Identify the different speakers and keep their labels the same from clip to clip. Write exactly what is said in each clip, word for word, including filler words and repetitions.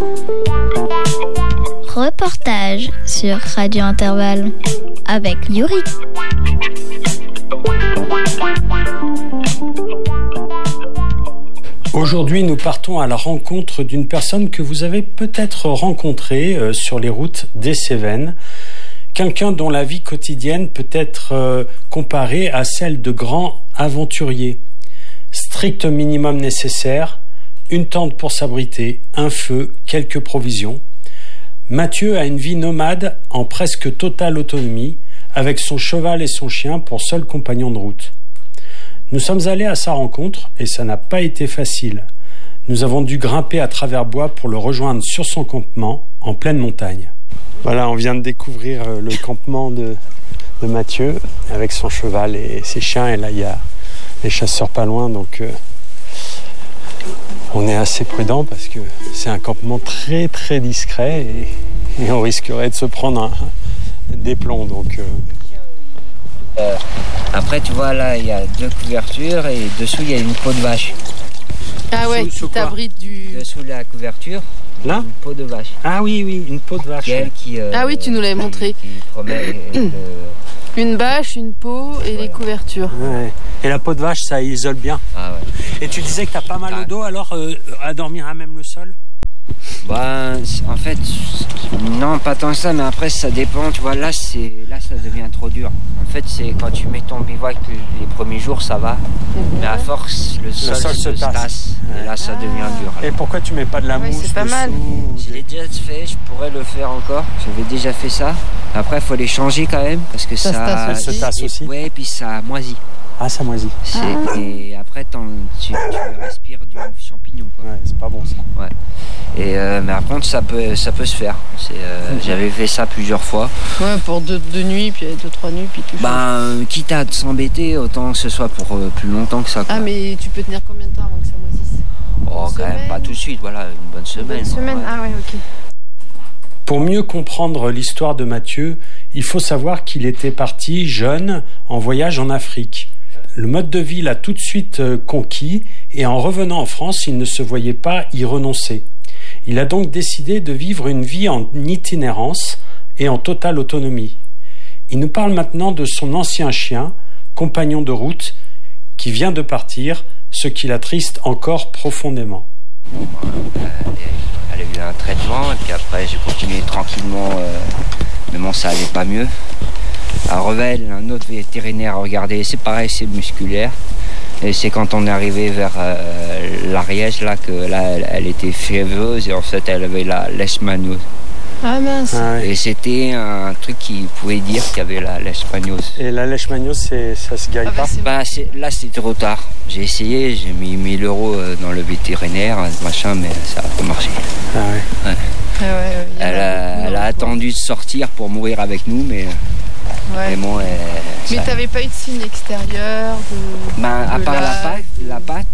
Speaker 1: Reportage sur Radio Intervalle avec Yuri.
Speaker 2: Aujourd'hui, nous partons à la rencontre d'une personne que vous avez peut-être rencontrée euh, sur les routes des Cévennes. Quelqu'un dont la vie quotidienne peut être euh, comparée à celle de grands aventuriers. Strict minimum nécessaire, une tente pour s'abriter, un feu, quelques provisions. Mathieu a une vie nomade en presque totale autonomie, avec son cheval et son chien pour seul compagnon de route. Nous sommes allés à sa rencontre et ça n'a pas été facile. Nous avons dû grimper à travers bois pour le rejoindre sur son campement en pleine montagne. Voilà, on vient de découvrir le campement de, de Mathieu avec son cheval et ses chiens. Et là, il y a les chasseurs pas loin, donc euh, on est assez prudent parce que c'est un campement très très discret et, et on risquerait de se prendre un, des plombs. Donc, euh,
Speaker 3: Euh, après, tu vois, là, il y a deux couvertures et dessous, il y a une peau de vache.
Speaker 4: Ah ouais,
Speaker 3: Sous- sous
Speaker 4: qui
Speaker 3: quoi
Speaker 4: t'abrite du...
Speaker 3: Dessous la couverture,
Speaker 2: Là
Speaker 3: une peau de vache.
Speaker 2: Ah oui, oui, une peau de vache.
Speaker 3: Qui, elle, qui, euh,
Speaker 4: Ah oui, tu nous l'avais
Speaker 3: qui-
Speaker 4: montré.
Speaker 3: Qui promet euh,
Speaker 4: Une bâche, une peau et
Speaker 3: Voilà.
Speaker 4: les couvertures.
Speaker 2: Ouais. Et la peau de vache, ça isole bien.
Speaker 3: Ah ouais.
Speaker 2: Et tu disais que t'as pas mal au dos, alors euh, à dormir à même le sol?
Speaker 3: Bah, en fait, non, pas tant que ça, mais après, ça dépend. Tu vois, là, c'est, là, ça devient trop dur. En fait, c'est quand tu mets ton bivouac les premiers jours, ça va. Mais à force, le, sol,
Speaker 2: sol se
Speaker 3: se
Speaker 2: tasse.
Speaker 3: tasse. Et là, ça
Speaker 4: Ah.
Speaker 3: devient dur.
Speaker 2: Et pourquoi tu mets pas de la
Speaker 4: Ouais,
Speaker 2: mousse
Speaker 4: c'est pas
Speaker 2: dessous
Speaker 4: mal.
Speaker 2: ou
Speaker 3: Je
Speaker 2: des-
Speaker 3: l'ai déjà fait, je pourrais le faire encore. J'avais déjà fait ça. Après, il faut les changer quand même parce que
Speaker 4: Ça
Speaker 3: ça,
Speaker 4: se tasse
Speaker 2: aussi. Ça se tasse
Speaker 3: et-
Speaker 2: aussi.
Speaker 3: Ouais, et puis ça moisit.
Speaker 2: Ah, ça moisit.
Speaker 3: C'est- Et après, t'en- tu, tu respires du champignon, quoi.
Speaker 2: Ouais, c'est pas bon ça.
Speaker 3: Et euh, mais par contre, ça peut, ça peut se faire. C'est, euh,
Speaker 4: Mhm.
Speaker 3: J'avais fait ça plusieurs fois.
Speaker 4: Ouais, pour deux, deux nuits, puis deux, trois nuits, puis tu changes.
Speaker 3: Ben, euh, quitte à s'embêter, autant que ce soit pour euh, plus longtemps que ça, quoi.
Speaker 4: Ah, mais tu peux tenir combien de temps avant que ça moisisse?
Speaker 3: Oh,
Speaker 4: une
Speaker 3: quand même
Speaker 4: semaine.
Speaker 3: pas tout de suite, voilà, une bonne semaine.
Speaker 4: Une
Speaker 3: quoi,
Speaker 4: semaine,
Speaker 3: ouais.
Speaker 4: ah ouais, ok.
Speaker 2: Pour mieux comprendre l'histoire de Mathieu, il faut savoir qu'il était parti jeune en voyage en Afrique. Le mode de vie l'a tout de suite euh, conquis et en revenant en France, il ne se voyait pas y renoncer. Il a donc décidé de vivre une vie en itinérance et en totale autonomie. Il nous parle maintenant de son ancien chien, compagnon de route, qui vient de partir, ce qui l'attriste encore profondément.
Speaker 3: Elle a eu un traitement et puis après j'ai continué tranquillement, euh, mais bon ça allait pas mieux. À Revel, un autre vétérinaire a regardé, c'est pareil, c'est musculaire. Et c'est quand on est arrivé vers euh, l'Ariège là que là elle, elle était fiévreuse et en fait elle avait la leishmaniose.
Speaker 4: Ah mince.
Speaker 2: Ah ouais.
Speaker 3: Et c'était un truc qui pouvait dire qu'il y avait la leishmaniose.
Speaker 2: Et la leishmaniose, c'est, ça se guérit
Speaker 4: Ah bah,
Speaker 2: pas?
Speaker 4: c'est-
Speaker 3: Bah, c'est, là c'était trop tard. J'ai essayé, j'ai mis mille euros dans le vétérinaire, machin, mais ça n'a pas marché.
Speaker 2: Ah ouais.
Speaker 4: Ah ouais, ouais, il y en
Speaker 3: Elle
Speaker 4: a
Speaker 3: a,
Speaker 4: beaucoup,
Speaker 3: elle a
Speaker 4: hein.
Speaker 3: attendu de sortir pour mourir avec nous, mais,
Speaker 4: Ouais.
Speaker 3: mais bon, elle,
Speaker 4: Mais
Speaker 3: ça-
Speaker 4: t'avais pas eu de signe extérieur, de...
Speaker 3: ben, à
Speaker 4: de
Speaker 3: part la
Speaker 4: la-
Speaker 3: patte, la patte,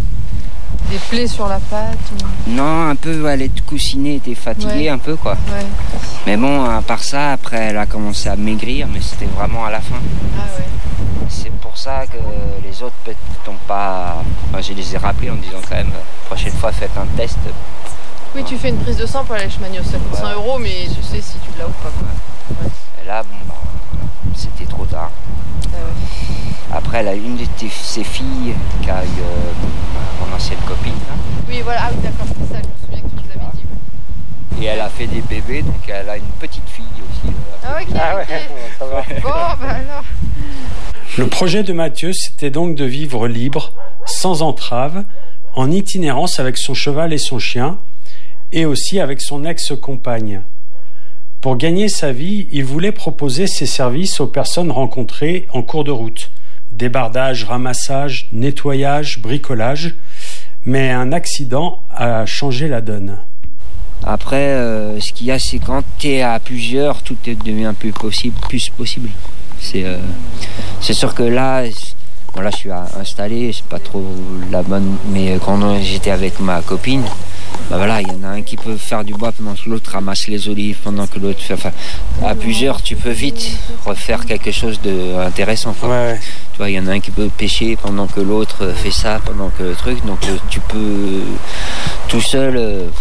Speaker 4: des plaies sur la patte ou...
Speaker 3: non, un peu, elle était coussinée, était fatiguée
Speaker 4: Ouais.
Speaker 3: un peu, quoi.
Speaker 4: Ouais.
Speaker 3: Mais bon, à part ça, après, elle a commencé à maigrir, mais c'était vraiment à la fin.
Speaker 4: Ah ouais.
Speaker 3: C'est pour ça que les autres peut-être n'ont pas... Enfin, je les ai rappelés en disant quand même, prochaine fois, faites un test.
Speaker 4: Oui, tu fais une prise de sang pour la leishmaniose, ça coûte
Speaker 3: Ouais.
Speaker 4: cent euros, mais tu sais si tu l'as ou pas, quoi. Ouais.
Speaker 3: Et là, bon, bah, c'était trop tard.
Speaker 4: Ah ouais.
Speaker 3: Après, elle a une de tes- ses filles qui a eu euh, mon ancienne copine, là.
Speaker 4: Oui, voilà, ah oui, d'accord, c'est ça, je me souviens que tu nous avais dit. ouais.
Speaker 3: Et elle a fait des bébés, donc elle a une petite fille aussi. euh,
Speaker 4: Ah ok,
Speaker 2: Ah ouais,
Speaker 4: ok.
Speaker 2: ça va.
Speaker 4: Bon, bah alors.
Speaker 2: Le projet de Mathieu, c'était donc de vivre libre, sans entrave, en itinérance avec son cheval et son chien, et aussi avec son ex-compagne. Pour gagner sa vie, il voulait proposer ses services aux personnes rencontrées en cours de route. Débardage, ramassage, nettoyage, bricolage. Mais un accident a changé la donne.
Speaker 3: Après, euh, ce qu'il y a, c'est quand tu es à plusieurs, tout est- devient plus possible. Plus possible. C'est, euh, c'est sûr que là, bon, là, je suis à- installé, c'est pas trop la bonne. Mais quand j'étais avec ma copine, bah voilà, il y en a un qui peut faire du bois pendant que l'autre ramasse les olives, pendant que l'autre fait. Enfin, à plusieurs, tu peux vite refaire quelque chose d'intéressant.
Speaker 2: Ouais, ouais.
Speaker 3: Tu vois, il y en a un qui peut pêcher pendant que l'autre fait ça, pendant que le truc. Donc, euh, tu peux tout seul. euh,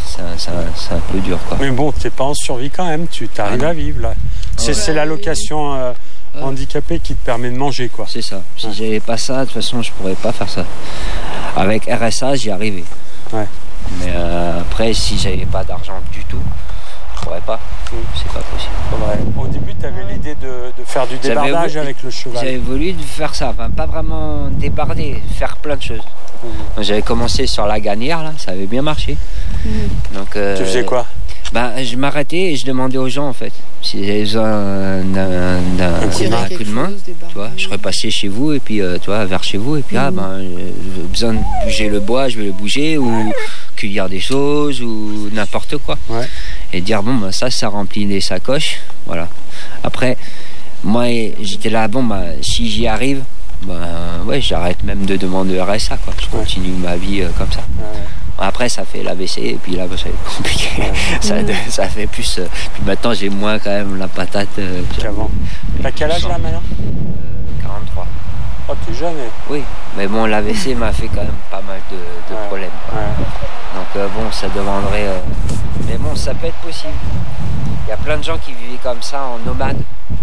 Speaker 3: c'est un, c'est un, c'est un peu dur, quoi.
Speaker 2: Mais bon, t'es pas en survie quand même, tu t'arrives
Speaker 3: Ah,
Speaker 2: à vivre là. C'est,
Speaker 3: ouais.
Speaker 2: c'est l'allocation euh,
Speaker 3: Ouais.
Speaker 2: handicapée qui te permet de manger, quoi.
Speaker 3: C'est ça. Si
Speaker 2: Ouais.
Speaker 3: j'avais pas ça, de toute façon, je pourrais pas faire ça. Avec R S A, j'y arrivais.
Speaker 2: Ouais.
Speaker 3: Mais euh, après, si j'avais pas d'argent du tout, je pourrais pas.
Speaker 2: Mm.
Speaker 3: C'est pas possible.
Speaker 2: Ouais. Au début, tu avais l'idée de, de faire du
Speaker 3: J'avais
Speaker 2: débardage
Speaker 3: voulu-
Speaker 2: avec le cheval.
Speaker 3: J'avais voulu faire ça, enfin pas vraiment débarder, faire plein de choses.
Speaker 2: Mhm.
Speaker 3: Donc, j'avais commencé sur la gagnère, là, ça avait bien marché. Donc, euh,
Speaker 2: Tu faisais quoi?
Speaker 3: Bah, je m'arrêtais et je demandais aux gens, en fait, s'ils avaient besoin d'un, d'un,
Speaker 2: Un coup de main.
Speaker 3: d'un coup de main. Tu vois, je serais passé chez vous et puis, euh, tu vois, vers chez vous et puis, ah ben, j'ai besoin de bouger le bois, je vais le bouger ou cueillir des choses ou n'importe quoi.
Speaker 2: Ouais.
Speaker 3: Et dire, bon, ben, ça, ça remplit les sacoches, voilà. Après, moi, j'étais là, bon, ben, si j'y arrive, ben, ouais, j'arrête même de demander R S A, quoi. Je continue ma vie euh, comme ça.
Speaker 2: Ouais.
Speaker 3: Après, ça fait la W C et puis là, bah, ça va être compliqué. ça, ça fait plus. Euh, puis maintenant, j'ai moins quand même la patate. Euh,
Speaker 2: Qu'avant. T'as quel âge là maintenant?
Speaker 3: euh, quarante-trois.
Speaker 2: Oh, t'es jeune. eh.
Speaker 3: Oui, mais bon, l'A V C m'a fait quand même pas mal de, de
Speaker 2: Ouais.
Speaker 3: problèmes. quoi.
Speaker 2: Ouais.
Speaker 3: Donc euh, bon, ça demanderait... euh, Mais bon, ça peut être possible. Il y a plein de gens qui vivaient comme ça en nomade.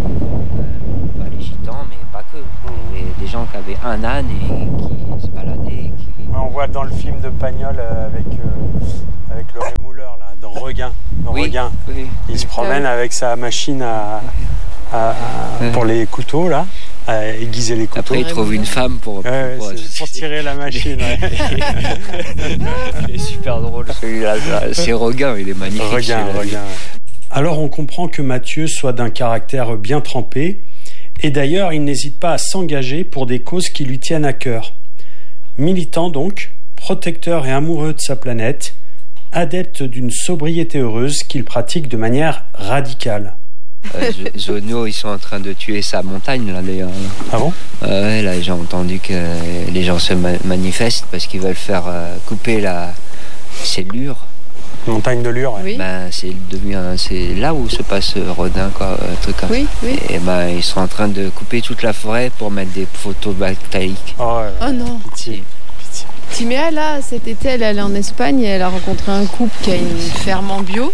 Speaker 3: Euh, pas les gitans, mais pas que.
Speaker 2: Mhm.
Speaker 3: Et des gens qui avaient un âne et qui se baladaient. Qui...
Speaker 2: Ouais, on voit dans le film de Pagnol euh, avec, euh, avec le rémouleur, là, dans Regain. Dans
Speaker 3: Oui,
Speaker 2: Regain.
Speaker 3: oui.
Speaker 2: Il se promène avec sa machine à, à- à-
Speaker 3: Ouais.
Speaker 2: pour les couteaux, là, à aiguiser les couteaux.
Speaker 3: Après, ils trouvent une femme pour...
Speaker 2: Ouais, ouais,
Speaker 3: pour-
Speaker 2: c'est pour tirer la machine. Ouais.
Speaker 3: Il est super drôle celui-là. C'est Regain, il est magnifique.
Speaker 2: Regain,
Speaker 3: celui-là.
Speaker 2: Regain. ouais. Alors on comprend que Mathieu soit d'un caractère bien trempé, et d'ailleurs il n'hésite pas à s'engager pour des causes qui lui tiennent à cœur. Militant donc, protecteur et amoureux de sa planète, adepte d'une sobriété heureuse qu'il pratique de manière radicale.
Speaker 3: Euh, Z- Zonio, ils sont en train de tuer sa montagne, là, d'ailleurs.
Speaker 2: Ah bon?
Speaker 3: Euh, ouais, là, j'ai entendu que les gens se ma- manifestent parce qu'ils veulent faire euh, couper la cellure.
Speaker 2: Montagne de Lure. Ouais.
Speaker 4: Oui,
Speaker 3: Ben, c'est devenu un- c'est là où se passe euh, Rodin, quoi, un truc comme
Speaker 4: oui, oui.
Speaker 3: ça. Et ben, ils sont en train de couper toute la forêt pour mettre des photovoltaïques.
Speaker 2: Oh, ouais.
Speaker 4: Oh non.
Speaker 2: Pitié. Pitié.
Speaker 4: Timéa, là, cet été, elle est allée en Espagne et elle a rencontré un couple qui a une ferme en bio.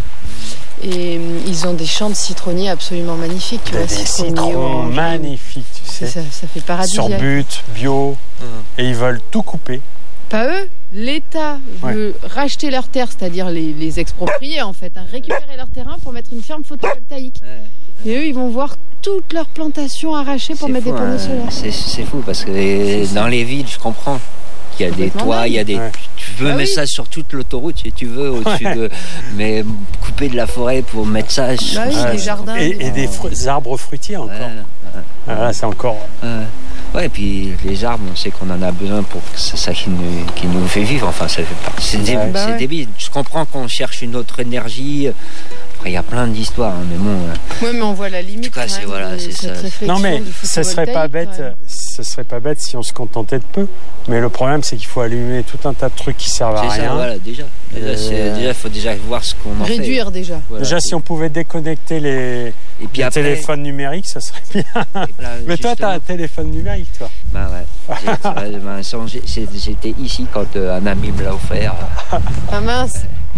Speaker 4: Et hum, ils ont des champs de citronniers absolument magnifiques. Tu vois,
Speaker 2: Des
Speaker 4: citronniers
Speaker 2: citrons
Speaker 4: orangés.
Speaker 2: magnifiques, tu
Speaker 4: C'est
Speaker 2: sais.
Speaker 4: Ça, ça fait
Speaker 2: Sur
Speaker 4: paradisiaque.
Speaker 2: but, bio, et ils veulent tout couper.
Speaker 4: Pas eux, l'État veut racheter leurs terres, c'est-à-dire les, les exproprier en fait, hein, récupérer leur terrain pour mettre une ferme photovoltaïque.
Speaker 3: Ouais.
Speaker 4: Et eux, ils vont voir toutes leurs plantations arrachées pour
Speaker 3: C'est
Speaker 4: mettre
Speaker 3: fou,
Speaker 4: des panneaux
Speaker 3: hein.
Speaker 4: solaires.
Speaker 3: C'est, c'est fou parce que les- dans les villes, je comprends. Il y a des
Speaker 4: Complètement
Speaker 3: toits, il y a des.
Speaker 2: Ouais.
Speaker 3: Tu veux
Speaker 4: Ah
Speaker 3: mettre
Speaker 4: oui.
Speaker 3: ça sur toute l'autoroute si tu veux, au-dessus
Speaker 2: Ouais.
Speaker 3: de. Mais couper de la forêt pour mettre ça. je
Speaker 4: Bah oui,
Speaker 3: trouve ça-
Speaker 4: des jardins.
Speaker 2: Et, et des fru- des arbres fruitiers encore.
Speaker 3: Ouais, ouais,
Speaker 2: Ah, là, c'est encore.
Speaker 3: ouais. Ouais, et puis les arbres, on sait qu'on en a besoin pour que c'est ça qui nous, qui nous fait vivre. Enfin, ça fait pas. C'est, dé-
Speaker 2: Ouais.
Speaker 4: Bah
Speaker 3: c'est
Speaker 4: ouais.
Speaker 3: débile. Je comprends qu'on cherche une autre énergie. Après, il y a plein d'histoires, hein, mais bon. euh,
Speaker 4: Ouais, mais on voit la limite.
Speaker 3: En tout cas,
Speaker 4: quand
Speaker 3: c'est-
Speaker 4: même
Speaker 3: voilà,
Speaker 4: de
Speaker 3: c'est
Speaker 4: cette
Speaker 3: ça.
Speaker 4: réflexion
Speaker 2: Non mais
Speaker 4: du
Speaker 2: ce serait pas
Speaker 4: photovoltaïque,
Speaker 2: bête,
Speaker 4: quand même.
Speaker 2: ce serait pas bête si on se contentait de peu. Mais le problème c'est qu'il faut allumer tout un tas de trucs qui servent à
Speaker 3: c'est
Speaker 2: rien.
Speaker 3: ça, voilà, déjà. Déjà,
Speaker 2: Euh,
Speaker 3: c'est- déjà, il faut déjà voir ce qu'on en fait.
Speaker 4: Réduire déjà.
Speaker 3: Voilà.
Speaker 2: Déjà si on pouvait déconnecter les,
Speaker 3: Et puis
Speaker 2: les
Speaker 3: après,
Speaker 2: téléphones numériques, ça serait bien.
Speaker 3: là,
Speaker 2: Mais toi t'as un
Speaker 3: justement-
Speaker 2: téléphone numérique toi.
Speaker 3: Bah ouais. J'ai- ouais, ben, sans- j'ai- c'est- J'étais ici quand euh, un ami me l'a offert.
Speaker 4: Ah mince,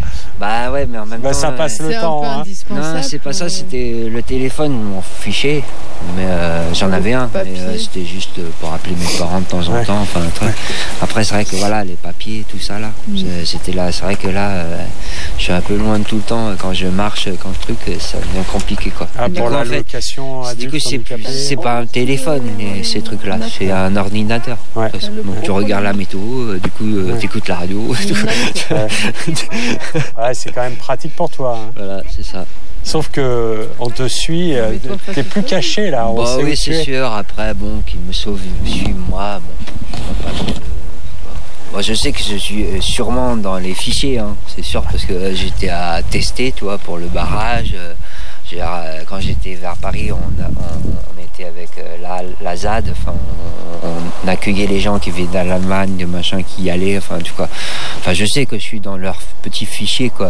Speaker 3: Bah ouais, mais en même
Speaker 2: Bah,
Speaker 3: temps.
Speaker 2: ça passe
Speaker 3: euh,
Speaker 2: le
Speaker 4: c'est un
Speaker 2: temps,
Speaker 4: peu
Speaker 2: hein.
Speaker 4: indispensable.
Speaker 3: Non, c'est pas ça,
Speaker 4: pour-
Speaker 3: c'était le téléphone, mon fichier. Mais euh, j'en avais un, mais
Speaker 4: Papier.
Speaker 3: euh, c'était juste euh, pour appeler mes parents de temps en
Speaker 2: Ouais.
Speaker 3: temps. Enfin, un truc. Après, c'est vrai que voilà, les papiers, tout ça là,
Speaker 4: Mm.
Speaker 3: c'est- c'était là. C'est vrai que là, euh, je suis un peu loin de tout le temps. Quand je marche, quand le truc, euh, ça devient compliqué quoi.
Speaker 2: Ah,
Speaker 3: Du
Speaker 2: pour
Speaker 3: coup,
Speaker 2: la
Speaker 3: en fait,
Speaker 2: location
Speaker 3: du
Speaker 2: adulte
Speaker 3: coup, c'est, plus-
Speaker 2: handicapé.
Speaker 3: c'est pas un téléphone, les- ces trucs-là, c'est un ordinateur.
Speaker 2: Ouais.
Speaker 3: De toute façon.
Speaker 4: Le
Speaker 3: Donc, tu
Speaker 4: gros
Speaker 3: regardes la météo, euh, du coup, euh,
Speaker 2: Ouais.
Speaker 3: t'écoutes la radio.
Speaker 2: Ouais. Ouais, c'est quand même pratique pour toi. hein.
Speaker 3: Voilà, c'est ça.
Speaker 2: Sauf que on te suit, euh,
Speaker 4: Mais toi,
Speaker 2: t'es plus caché là. On
Speaker 3: Bah
Speaker 2: sait où
Speaker 3: oui,
Speaker 2: tu
Speaker 3: c'est
Speaker 2: es.
Speaker 3: sûr. Après, bon, qu'il me sauve, suit moi, bon, je vois pas trop le- Bon, je sais que je suis euh, sûrement dans les fichiers, hein, c'est sûr, parce que euh, j'étais à tester, tu vois, pour le barrage. euh, j'ai, euh, quand j'étais vers Paris, on, a- on, on était avec euh, la, la Z A D, enfin, on, on accueillait les gens qui venaient d'Allemagne, de machin, qui y allaient, enfin, tu vois. Enfin, je sais que je suis dans leur petit fichier, quoi.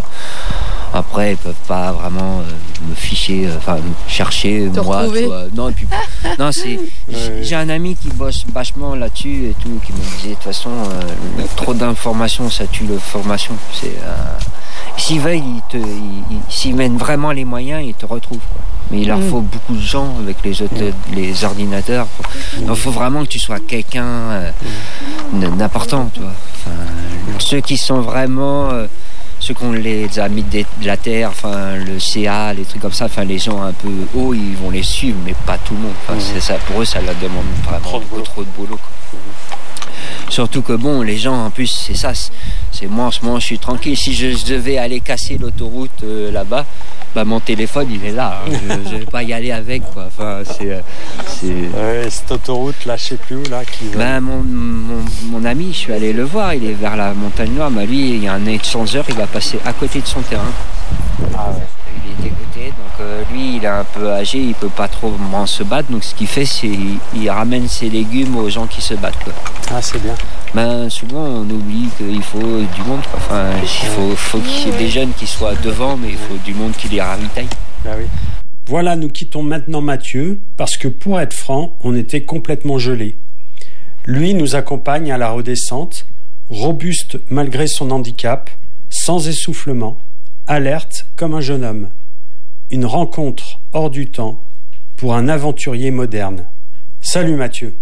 Speaker 3: Après, ils peuvent pas vraiment euh, me ficher, euh, enfin, me chercher,
Speaker 4: Te
Speaker 3: moi,
Speaker 4: retrouver.
Speaker 3: tu vois. Non, et puis, non, c'est,
Speaker 2: Ouais.
Speaker 3: j'ai un ami qui bosse vachement là-dessus et tout, qui me disait, de toute façon, euh, trop d'informations, ça tue la formation. C'est, euh, S'ils veulent, ils te, ils, ils, s'ils mettent vraiment les moyens, ils te retrouvent, quoi. Mais il leur faut beaucoup de gens avec les, autres, les ordinateurs. Il faut vraiment que tu sois quelqu'un euh, d'important, tu vois. Enfin, ceux qui sont vraiment, euh, ceux qu'on les a mis de la terre, enfin le C A, les trucs comme ça, enfin les gens un peu hauts, ils vont les suivre, mais pas tout le monde. Enfin, c'est ça, pour eux, ça leur demande vraiment trop de boulot. Trop de boulot, quoi. Surtout que bon, les gens en plus, c'est ça, c'est moi en ce moment, je suis tranquille. Si je devais aller casser l'autoroute euh, là-bas, bah mon téléphone il est là. Hein. Je, je vais pas y aller avec, quoi. Enfin, c'est, c'est...
Speaker 2: Ouais, cette autoroute là, je sais plus où là. Qui...
Speaker 3: Ben mon, mon mon ami, je suis allé le voir. Il est vers la montagne noire. Mais lui, il y a un échangeur, il va passer à côté de son terrain.
Speaker 2: Ah ouais.
Speaker 3: Il est dégoûté, donc euh, lui il est un peu âgé, il peut pas trop se battre, donc ce qu'il fait c'est il, il ramène ses légumes aux gens qui se battent, quoi.
Speaker 2: Ah c'est bien.
Speaker 3: Ben souvent on oublie qu'il faut du monde, quoi. Enfin il faut, faut qu'il y ait des jeunes qui soient devant, mais il faut du monde qui les ravitaille.
Speaker 2: Ah oui. Voilà, nous quittons maintenant Mathieu, parce que pour être franc, on était complètement gelés. Lui nous accompagne à la redescente, robuste malgré son handicap, sans essoufflement, alerte comme un jeune homme. Une rencontre hors du temps pour un aventurier moderne. Salut Mathieu.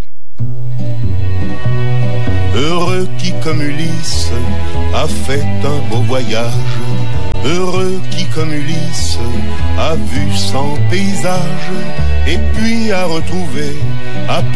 Speaker 5: Heureux qui comme Ulysse a fait un beau voyage. Heureux qui comme Ulysse a vu cent paysages et puis a retrouvé à